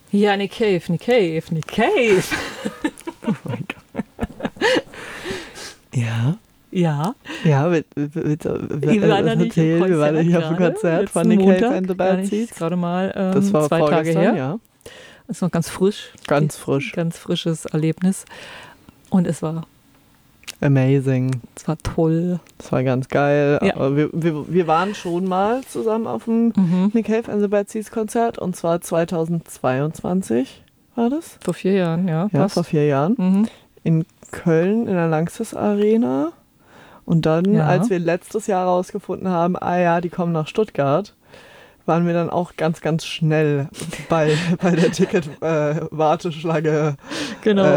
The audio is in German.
Ja, Nick Cave. Oh mein Gott. Ja. Ja. Ja, Wir waren da nicht wir waren nicht auf dem Konzert von Nick Cave and the Bad Seeds. Gerade mal Das war 2 Tage her. Ja. Ist noch ganz frisch. Ganz frisch. Ganz frisches Erlebnis. Und es war amazing. Es war toll. Das war ganz geil. Ja. Aber wir waren schon mal zusammen auf dem Nick Cave and the Bad Seeds Konzert. Und zwar 2022 war das. Vor 4 Jahren, ja. Ja, vor 4 Jahren. In Köln in der Lanxess Arena. Und dann, als wir letztes Jahr rausgefunden haben, die kommen nach Stuttgart, waren wir dann auch ganz, ganz schnell bei der Ticket-Warteschlange genau.